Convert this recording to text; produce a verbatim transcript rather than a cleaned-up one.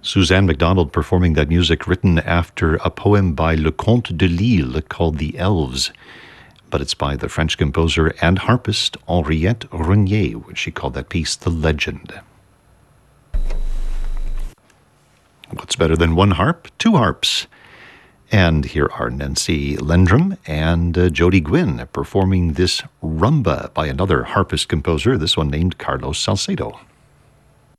Suzanne MacDonald performing that music written after a poem by Leconte de Lisle called The Elves. But it's by the French composer and harpist Henriette Renier, which she called that piece The Legend. What's better than one harp? Two harps. And here are Nancy Lendrum and uh, Jody Gwynn performing this rumba by another harpist composer, this one named Carlos Salcedo.